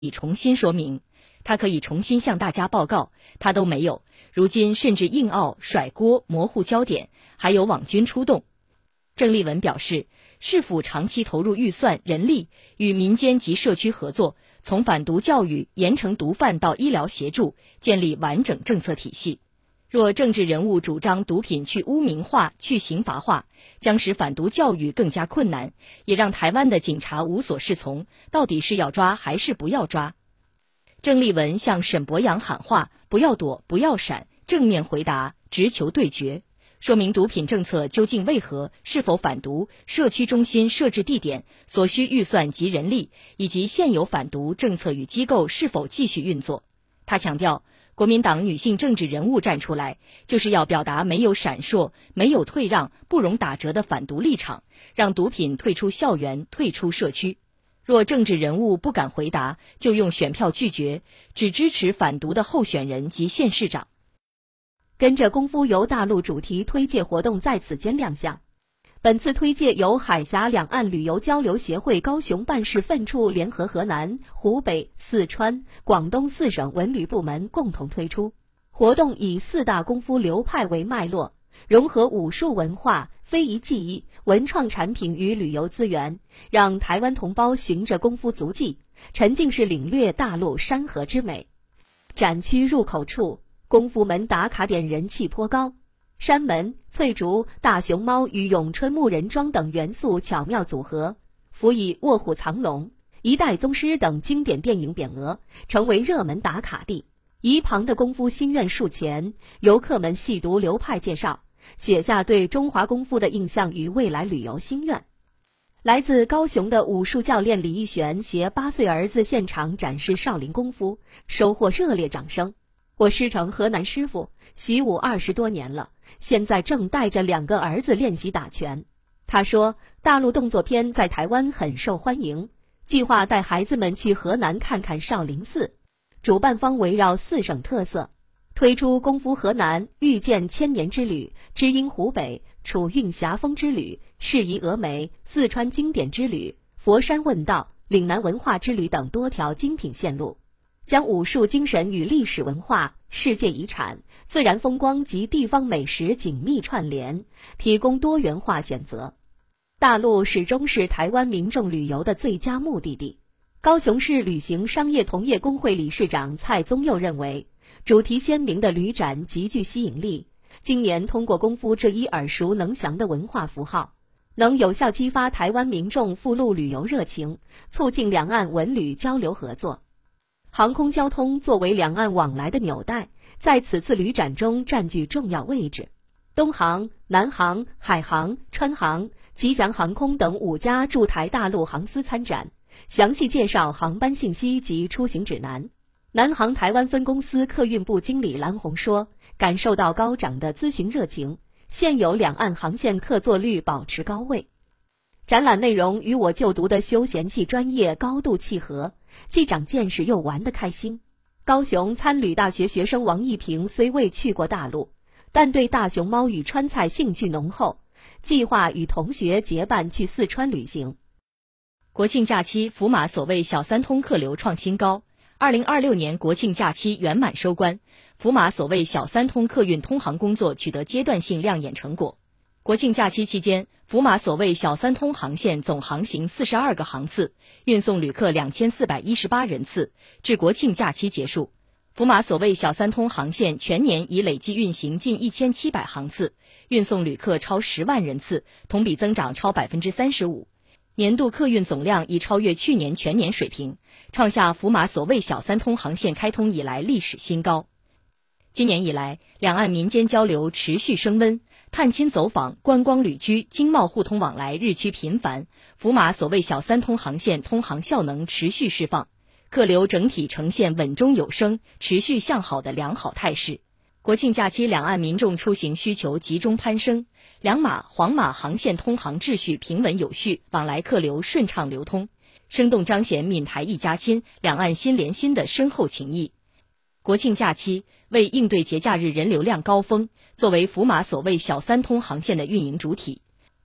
重新说明，他可以重新向大家报告，他都没有。如今甚至硬拗、甩锅、模糊焦点，还有网军出动。郑丽文表示，市府长期投入预算、人力，与民间及社区合作，从反毒教育、严惩毒贩到医疗协助，建立完整政策体系。若政治人物主张毒品去污名化、去刑罚化，将使反毒教育更加困难，也让台湾的警察无所适从，到底是要抓还是不要抓？郑丽文向沈博阳喊话，不要躲，不要闪，正面回答，直球对决，说明毒品政策究竟为何，是否反毒，社区中心设置地点、所需预算及人力，以及现有反毒政策与机构是否继续运作。他强调，国民党女性政治人物站出来，就是要表达没有闪烁、没有退让、不容打折的反毒立场，让毒品退出校园、退出社区。若政治人物不敢回答，就用选票拒绝，只支持反毒的候选人及县市长。 跟着功夫游大陆主题推介活动在此间亮相。本次推介由海峡两岸旅游交流协会高雄办事分处联合河南、湖北、四川、广东4省文旅部门共同推出。活动以4大功夫流派为脉络，融合武术文化、非遗技艺、文创产品与旅游资源，让台湾同胞循着功夫足迹，沉浸式领略大陆山河之美。展区入口处，功夫门打卡点人气颇高。山门、翠竹、大熊猫与咏春木人桩等元素巧妙组合，辅以卧虎藏龙、一代宗师等经典电影匾额，成为热门打卡地。一旁的功夫心愿树前，游客们细读流派介绍，写下对中华功夫的印象与未来旅游心愿。来自高雄的武术教练李义璇携8岁儿子现场展示少林功夫，收获热烈掌声。我师承河南师傅，习武20多年了，现在正带着2个儿子练习打拳。他说，大陆动作片在台湾很受欢迎，计划带孩子们去河南看看少林寺。主办方围绕4省特色，推出功夫河南、遇见千年之旅、知音湖北、楚韵霞风之旅、适宜峨眉、四川经典之旅、佛山问道、岭南文化之旅等多条精品线路，将武术精神与历史文化、世界遗产、自然风光及地方美食紧密串联，提供多元化选择。大陆始终是台湾民众旅游的最佳目的地。高雄市旅行商业同业工会理事长蔡宗佑认为，主题鲜明的旅展极具吸引力，今年通过功夫这一耳熟能详的文化符号，能有效激发台湾民众赴陆旅游热情，促进两岸文旅交流合作。航空交通作为两岸往来的纽带，在此次旅展中占据重要位置。东航、南航、海航、川航、吉祥航空等5家驻台大陆航司参展，详细介绍航班信息及出行指南。南航台湾分公司客运部经理蓝红说，感受到高涨的咨询热情，现有两岸航线客座率保持高位。展览内容与我就读的休闲系专业高度契合，既长见识又玩得开心。高雄参旅大学学生王一平虽未去过大陆，但对大熊猫与川菜兴趣浓厚，计划与同学结伴去四川旅行。 国庆假期福马所谓小三通客流创新高，2026年国庆假期圆满收官，福马所谓小三通客运通航工作取得阶段性亮眼成果。国庆假期期间，福马所谓小三通航线总航行42个航次，运送旅客2418人次。至国庆假期结束，福马所谓小三通航线全年已累计运行近1700航次，运送旅客超10万人次，同比增长超 35%。年度客运总量已超越去年全年水平，创下福马所谓小三通航线开通以来历史新高。今年以来，两岸民间交流持续升温，探亲走访、观光旅居、经贸互通往来日趋频繁，福马所谓小三通航线通航效能持续释放，客流整体呈现稳中有升、持续向好的良好态势。国庆假期两岸民众出行需求集中攀升，两马、黄马航线通航秩序平稳有序，往来客流顺畅流通，生动彰显闽台一家亲、两岸心连心的深厚情谊。国庆假期为应对节假日人流量高峰，作为福马所谓小三通航线的运营主体，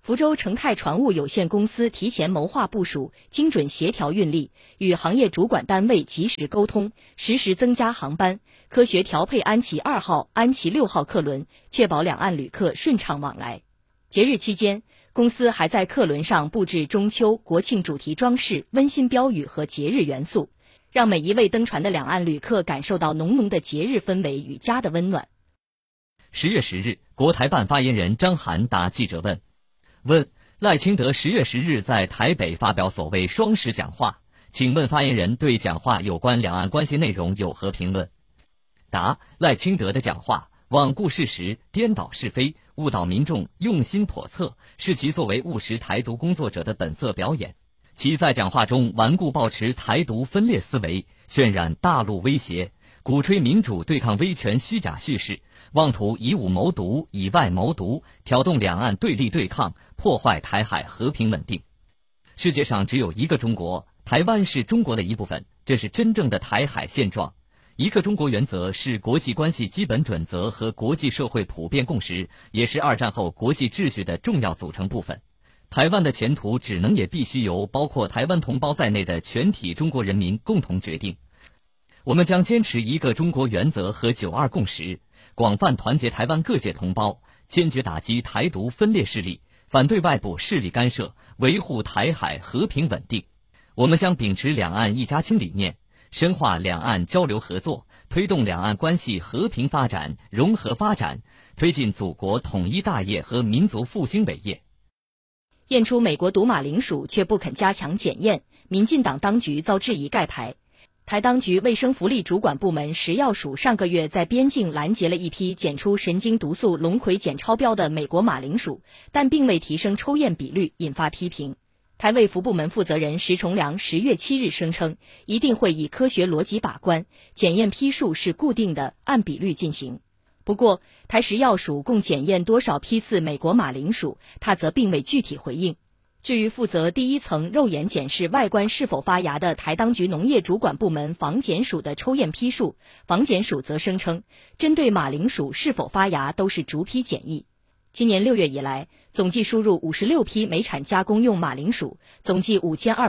福州成泰船务有限公司提前谋划部署，精准协调运力，与行业主管单位及时沟通，实时增加航班，科学调配安琪2号、安琪6号客轮，确保两岸旅客顺畅往来。节日期间，公司还在客轮上布置中秋、国庆主题装饰、温馨标语和节日元素，让每一位登船的两岸旅客感受到浓浓的节日氛围与家的温暖。 10月10日，国台办发言人张涵答记者问赖清德10月10日在台北发表所谓双十讲话，请问发言人对讲话有关两岸关系内容有何评论？答：赖清德的讲话罔顾事实、颠倒是非、误导民众，用心叵测，是其作为务实台独工作者的本色表演。其在讲话中顽固抱持台独分裂思维，渲染大陆威胁，鼓吹民主对抗威权虚假叙事，妄图以武谋独、以外谋独，挑动两岸对立对抗，破坏台海和平稳定。世界上只有一个中国，台湾是中国的一部分，这是真正的台海现状。一个中国原则是国际关系基本准则和国际社会普遍共识，也是二战后国际秩序的重要组成部分。台湾的前途只能也必须由包括台湾同胞在内的全体中国人民共同决定。我们将坚持一个中国原则和9·2共识，广泛团结台湾各界同胞，坚决打击台独分裂势力，反对外部势力干涉，维护台海和平稳定。我们将秉持两岸一家亲理念，深化两岸交流合作，推动两岸关系和平发展、融合发展，推进祖国统一大业和民族复兴伟业。 验出美国毒马铃薯却不肯加强检验，民进党当局遭质疑盖牌。台当局卫生福利主管部门食药署上个月在边境拦截了一批检出神经毒素龙葵碱超标的美国马铃薯，但并未提升抽验比率，引发批评。台卫福部门负责人石崇良10月7日声称，一定会以科学逻辑把关，检验批数是固定的，按比率进行。不过，台食药署共检验多少批次美国马铃薯，他则并未具体回应。至于负责第一层肉眼检视外观是否发芽的台当局农业主管部门防检署的抽验批数，防检署则声称，针对马铃薯是否发芽都是逐批检疫。今年6月以来，总计输入56批美产加工用马铃薯，总计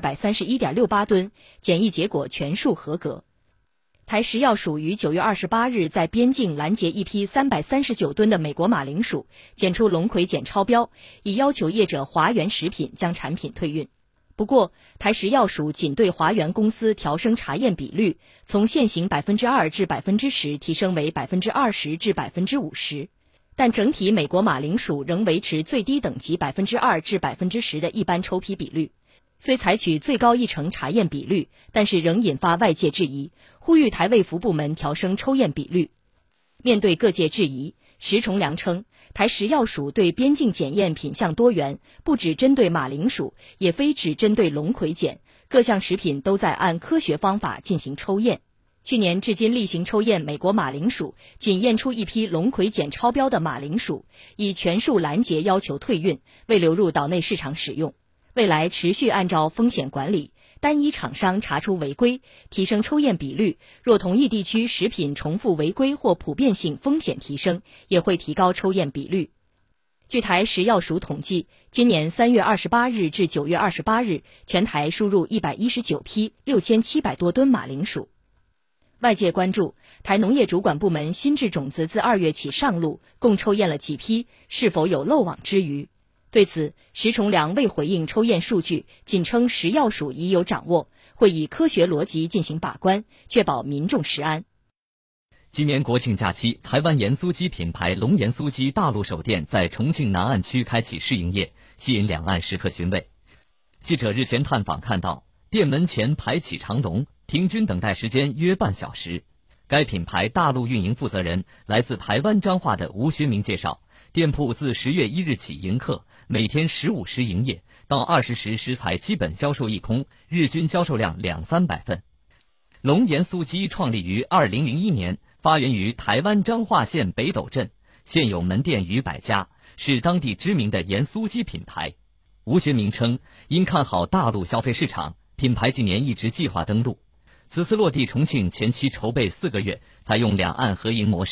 5231.68吨，检疫结果全数合格。台食药署于9月28日在边境拦截一批339吨的美国马铃薯，检出龙葵碱超标，已要求业者华源食品将产品退运。不过，台食药署仅对华源公司调升查验比率，从现行2%至10%提升为20%至50%，但整体美国马铃薯仍维持最低等级2%至10%的一般抽批比率。虽采取最高1成查验比率，但是仍引发外界质疑，呼吁台卫福部门调升抽验比率。面对各界质疑，石崇良称，台食药署对边境检验品项多元，不只针对马铃薯，也非只针对龙葵碱，各项食品都在按科学方法进行抽验。去年至今例行抽验美国马铃薯，仅验出一批龙葵碱超标的马铃薯，已全数拦截要求退运，未流入岛内市场使用。未来持续按照风险管理，单一厂商查出违规，提升抽验比率，若同一地区食品重复违规或普遍性风险提升，也会提高抽验比率。据台食药署统计，今年3月28日至9月28日，全台输入119批6700多吨马铃薯。外界关注，台农业主管部门新制种子自2月起上路，共抽验了几批，是否有漏网之鱼？对此，石崇良未回应抽验数据，仅称食药署已有掌握，会以科学逻辑进行把关，确保民众食安。 今年国庆假期，台湾盐酥鸡品牌龙盐酥鸡大陆首店在重庆南岸区开启试营业，吸引两岸食客寻味。记者日前探访看到，店门前排起长龙，平均等待时间约半小时。该品牌大陆运营负责人来自台湾彰化的吴学明介绍，店铺自10月1日起迎客，每天15时营业，到20时食材基本销售一空，日均销售量200-300份。龙盐酥鸡创立于2001年，发源于台湾彰化县北斗镇，现有门店逾100家，是当地知名的盐酥鸡品牌。吴学明称，因看好大陆消费市场，品牌今年一直计划登陆。此次落地重庆前期筹备4个月，采用两岸合营模式，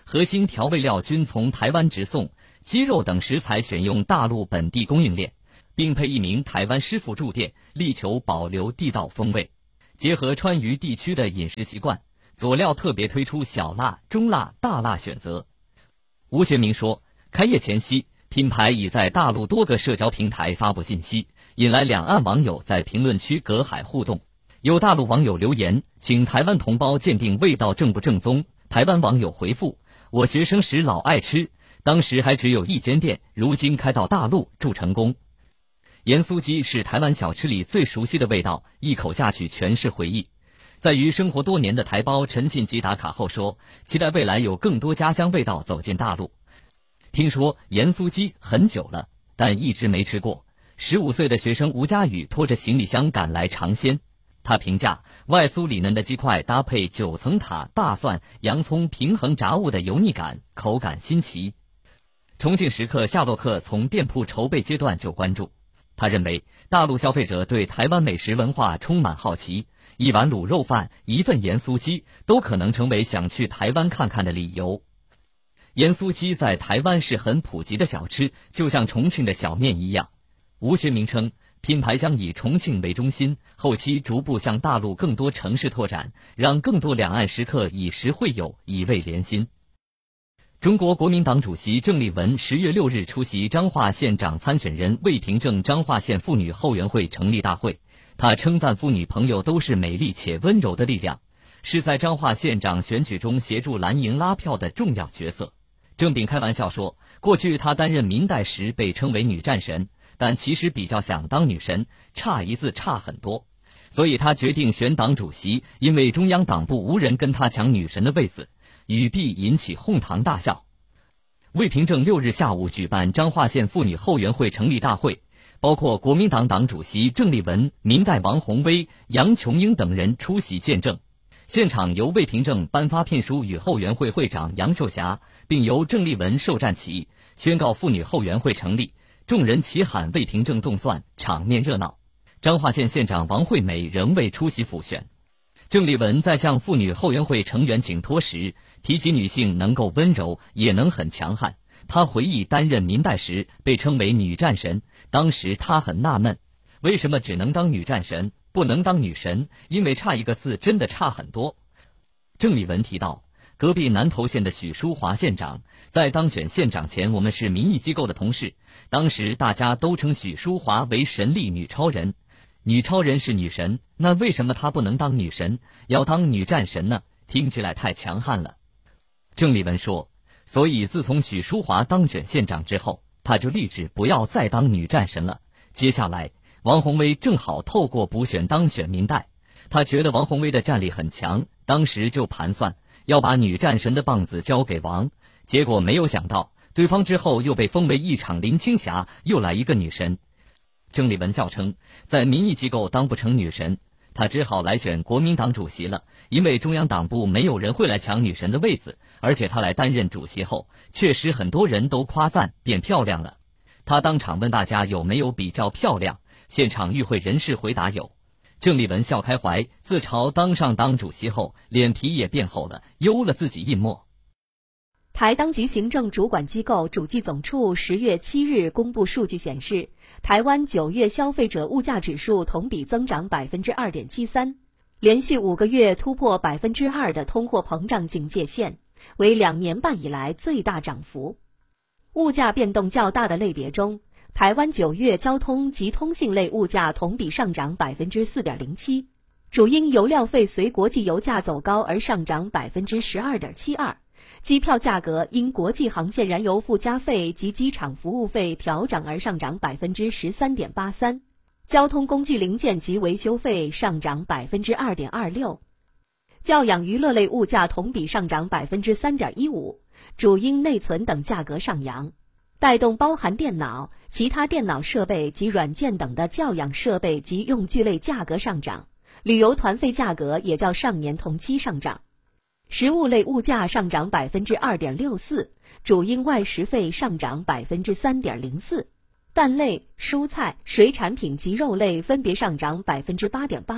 核心调味料均从台湾直送，鸡肉等食材选用大陆本地供应链，并配一名台湾师傅驻店，力求保留地道风味。结合川渝地区的饮食习惯，佐料特别推出小辣、中辣、大辣选择。吴学明说，开业前夕，品牌已在大陆多个社交平台发布信息，引来两岸网友在评论区隔海互动。有大陆网友留言，请台湾同胞鉴定味道正不正宗。台湾网友回复，我学生时老爱吃，当时还只有一间店，如今开到大陆，祝成功。盐酥鸡是台湾小吃里最熟悉的味道，一口下去全是回忆。在与生活多年的台胞陈信吉打卡后说，期待未来有更多家乡味道走进大陆。听说盐酥鸡很久了，但一直没吃过。15岁的学生吴佳宇拖着行李箱赶来尝鲜。他评价，外酥里嫩的鸡块搭配9层塔、大蒜、洋葱平衡炸物的油腻感，口感新奇。重庆食客夏洛克从店铺筹备阶段就关注。他认为大陆消费者对台湾美食文化充满好奇，一碗卤肉饭、一份盐酥鸡都可能成为想去台湾看看的理由。盐酥鸡在台湾是很普及的小吃，就像重庆的小面一样。吴学明称，品牌将以重庆为中心，后期逐步向大陆更多城市拓展，让更多两岸食客以食会友，以味连心。中国国民党主席郑丽文10月6日出席彰化县长参选人魏平正彰化县妇女后援会成立大会，他称赞妇女朋友都是美丽且温柔的力量，是在彰化县长选举中协助蓝营拉票的重要角色。郑炳开玩笑说，过去他担任民代时被称为女战神，但其实比较想当女神，差一字差很多，所以他决定选党主席，因为中央党部无人跟他抢女神的位子，语毕引起哄堂大笑。魏平正6日下午举办彰化县妇女后援会成立大会，包括国民党党主席郑丽文、民代王宏威、杨琼英等人出席见证。现场由魏平正颁发聘书与后援会会长杨秀霞，并由郑丽文授战旗，宣告妇女后援会成立，众人齐喊魏平正动算，场面热闹。彰化县县长王惠美仍未出席辅选。郑丽文在向妇女后援会成员请托时，提及女性能够温柔，也能很强悍。她回忆担任民代时被称为女战神，当时她很纳闷，为什么只能当女战神，不能当女神？因为差一个字真的差很多。郑丽文提到，隔壁南投县的许淑华县长在当选县长前，我们是民意机构的同事，当时大家都称许淑华为神力女超人。女超人是女神，那为什么她不能当女神，要当女战神呢？听起来太强悍了。郑丽文说，所以自从许淑华当选县长之后，她就立志不要再当女战神了。接下来王宏威正好透过补选当选民代，他觉得王宏威的战力很强，当时就盘算要把女战神的棒子交给王，结果没有想到对方之后又被封为一场林青霞，又来一个女神。郑丽文笑称，在民意机构当不成女神，她只好来选国民党主席了，因为中央党部没有人会来抢女神的位子，而且她来担任主席后，确实很多人都夸赞变漂亮了。她当场问大家有没有比较漂亮，现场与会人士回答有。郑丽文笑开怀，自嘲当上党主席后，脸皮也变厚了，悠了自己印墨。 台当局行政主管机构主计总处10月7日公布数据显示，台湾9月消费者物价指数同比增长 2.73%， 连续5个月突破 2% 的通货膨胀警戒线，为2年半以来最大涨幅。物价变动较大的类别中，台湾9月交通及通信类物价同比上涨 4.07%， 主因油料费随国际油价走高而上涨 12.72%。机票价格因国际航线燃油附加费及机场服务费调涨而上涨 13.83%， 交通工具零件及维修费上涨 2.26%。 教养娱乐类物价同比上涨 3.15%， 主因内存等价格上扬，带动包含电脑、其他电脑设备及软件等的教养设备及用具类价格上涨，旅游团费价格也较上年同期上涨。食物类物价上涨 2.64%， 主因外食费上涨 3.04%， 蛋类、蔬菜、水产品及肉类分别上涨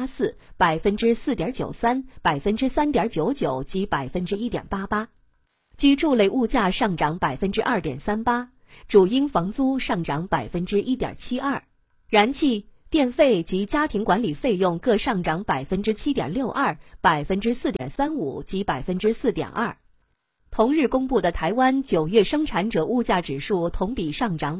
8.84%、4.93%、3.99% 及 1.88%。 居住类物价上涨2.38%，主因房租上涨1.72%，燃气、电费及家庭管理费用各上涨7.62%、4.35%及4.2%。同日公布的台湾9月生产者物价指数同比上涨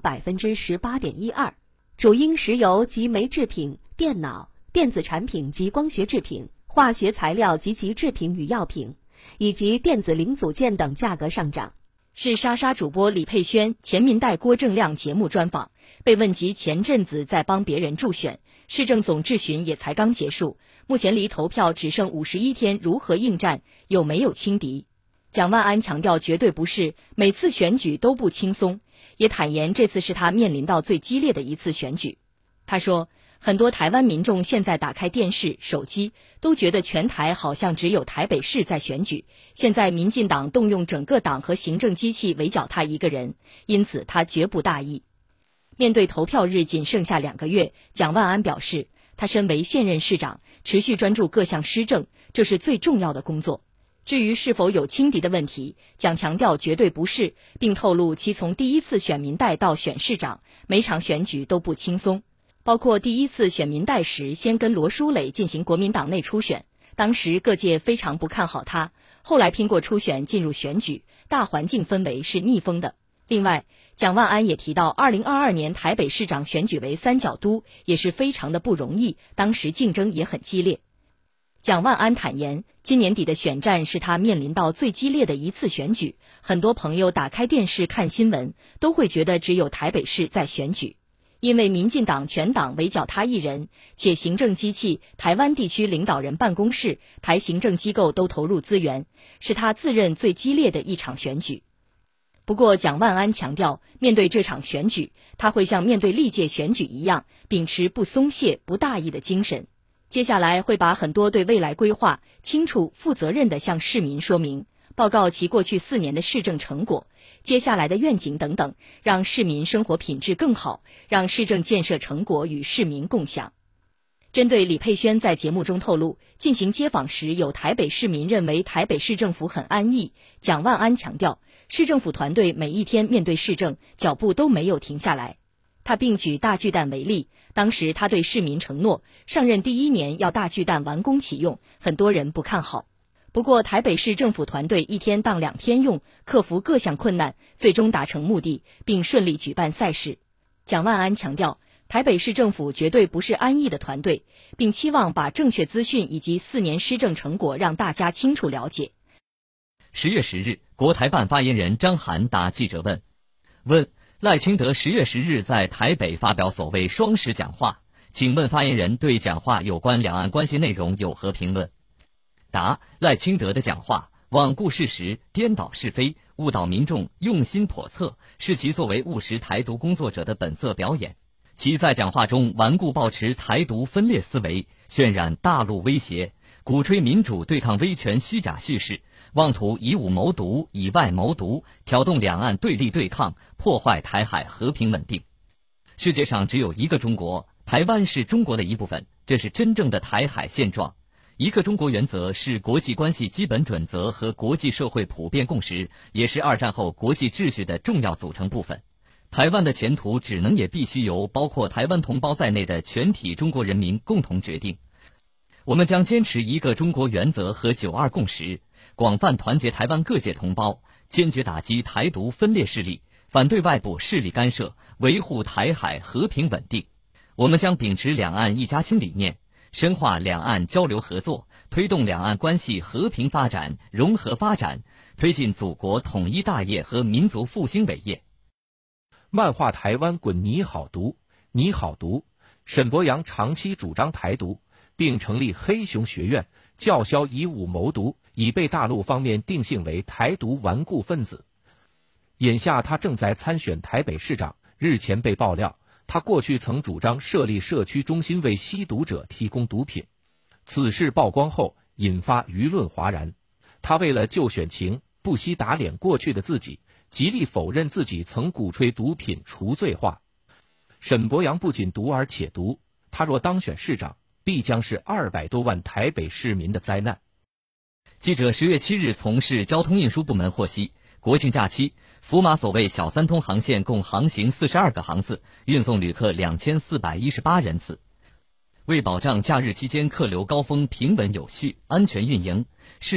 18.12%，主因石油及煤制品、电脑、电子产品及光学制品、化学材料及其制品与药品，以及电子零组件等价格上涨。 是莎莎主播李佩轩前民代郭正亮节目专访，被问及前阵子在帮别人助选，市政总质询也才刚结束，目前离投票只剩51天，如何应战，有没有轻敌？蒋万安强调绝对不是，每次选举都不轻松，也坦言这次是他面临到最激烈的一次选举。他说，很多台湾民众现在打开电视、手机，都觉得全台好像只有台北市在选举，现在民进党动用整个党和行政机器围剿他一个人，因此他绝不大意。面对投票日仅剩下2个月，蒋万安表示，他身为现任市长，持续专注各项施政，这是最重要的工作。至于是否有轻敌的问题，蒋强调绝对不是，并透露其从第一次选民代到选市长，每场选举都不轻松。包括第一次选民代时，先跟罗淑蕾进行国民党内初选，当时各界非常不看好他，后来拼过初选进入选举，大环境氛围是逆风的。另外，蒋万安也提到，2022年台北市长选举为三角都，也是非常的不容易，当时竞争也很激烈。蒋万安坦言，今年底的选战是他面临到最激烈的一次选举，很多朋友打开电视看新闻，都会觉得只有台北市在选举。因为民进党全党围剿他一人，且行政机器、台湾地区领导人办公室、台行政机构都投入资源，是他自认最激烈的一场选举。不过蒋万安强调，面对这场选举，他会像面对历届选举一样，秉持不松懈、不大意的精神。接下来会把很多对未来规划清楚、负责任地向市民说明，报告其过去4年的市政成果、接下来的愿景等等，让市民生活品质更好，让市政建设成果与市民共享。针对李佩轩在节目中透露，进行街访时有台北市民认为台北市政府很安逸，蒋万安强调，市政府团队每一天面对市政，脚步都没有停下来。他并举大巨蛋为例，当时他对市民承诺，上任第1年要大巨蛋完工启用，很多人不看好。不过台北市政府团队1天当2天用，克服各项困难，最终达成目的，并顺利举办赛事。蒋万安强调，台北市政府绝对不是安逸的团队，并期望把正确资讯以及4年施政成果让大家清楚了解。 10月10日，国台办发言人张涵答记者问赖清德10月10日在台北发表所谓双10讲话，请问发言人对讲话有关两岸关系内容有何评论？答：赖清德的讲话罔顾事实、颠倒是非、误导民众，用心叵测，是其作为务实台独工作者的本色表演。其在讲话中顽固抱持台独分裂思维，渲染大陆威胁，鼓吹民主对抗威权虚假叙事，妄图以武谋独、以外谋独，挑动两岸对立对抗，破坏台海和平稳定。世界上只有一个中国，台湾是中国的一部分，这是真正的台海现状。一个中国原则是国际关系基本准则和国际社会普遍共识，也是2战后国际秩序的重要组成部分。台湾的前途只能也必须由包括台湾同胞在内的全体中国人民共同决定。我们将坚持一个中国原则和9·2共识，广泛团结台湾各界同胞，坚决打击台独分裂势力，反对外部势力干涉，维护台海和平稳定。我们将秉持两岸一家亲理念，深化两岸交流合作，推动两岸关系和平发展、融合发展，推进祖国统一大业和民族复兴伟业。 漫画台湾滚你好独，你好独。沈伯洋长期主张台独，并成立黑熊学院，叫嚣以武谋独，已被大陆方面定性为台独顽固分子。眼下他正在参选台北市长，日前被爆料，他过去曾主张设立社区中心为吸毒者提供毒品。此事曝光后，引发舆论哗然。他为了救选情，不惜打脸过去的自己，极力否认自己曾鼓吹毒品除罪化。沈伯洋不仅独而且独，他若当选市长，必将是200多万台北市民的灾难。 记者10月7日从事交通运输部门获悉， 国庆假期，福马所谓小三通航线共航行42个航次，运送旅客2418人次。为保障假日期间客流高峰平稳有序、安全运营，